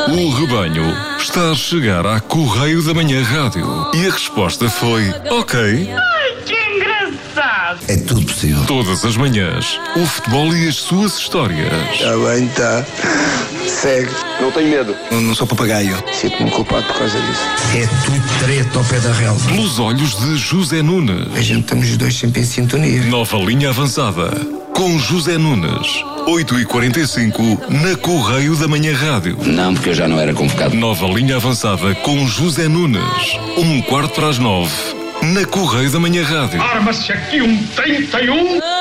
O rebanho está a chegar à Correio da Manhã Rádio. E a resposta foi ok. Ai, que engraçado! É tudo possível. Todas as manhãs, o futebol e as suas histórias. Está bem, está. Segue. Não tenho medo. Não sou papagaio. Sinto-me culpado por causa disso. É tudo treta ao pé da relva. Pelos olhos de José Nunes. A gente estamos os dois sempre em sintonia. Nova linha avançada. Com José Nunes. 8h45 na Correio da Manhã Rádio. Não, porque eu já não era convocado. Nova linha avançada com José Nunes. 9:15 na Correio da Manhã Rádio. Arma-se aqui um 31!